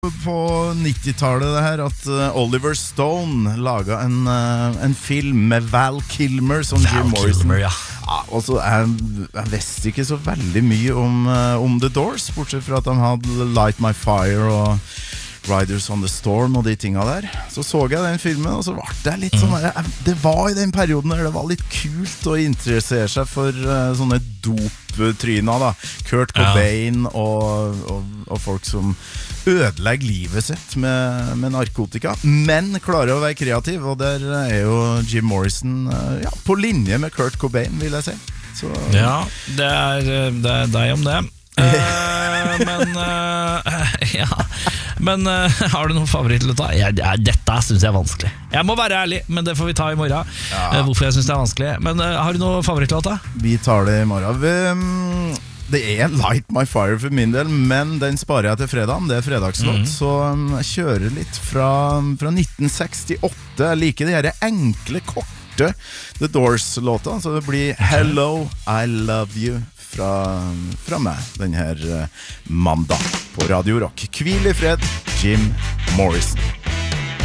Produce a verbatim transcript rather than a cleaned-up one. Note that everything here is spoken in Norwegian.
På nittitallet det her at uh, Oliver Stone laget en, uh, en film med Val Kilmer som Val Jim Morrison. Kilmer, ja. Ja, og så jeg, jeg visste ikke så veldig mye om, uh, om The Doors, bortsett fra at de hadde Light My Fire og Riders on the Storm og de tingene der. Så så jeg den filmen, og så var det litt sånn der, jeg, det var i den perioden der det var litt kult å interessere seg for uh, sånne doptryner da. Kurt Cobain ja. og, og, og folk som ødelegger livet sitt med, med narkotika, men klarer å være kreativ, og der er jo Jim Morrison uh, ja, på linje med Kurt Cobain, vil jeg si. Så, ja, det er, det er deg om det. uh, men uh, ja Men uh, har du noen favorittlåta? Ja, dette synes jeg er vanskelig. Jeg må være ærlig, men det får vi ta i morgen. ja. uh, Hvorfor jeg synes det er vanskelig. Men uh, har du noen favorittlåta? Vi tar det i morgen. Vi, um, Det er Light My Fire for min del, men den sparer jeg til fredagen. Det er fredagslåt, mm. så um, jeg kjører litt fra, fra nitten sekstiåtte. Jeg liker de her enkle, korte The Doors-låta. Så det blir Hello, I Love You Fra, fra meg den her uh, mandag på Radio Rock. Hvil i fred, Jim Morrison.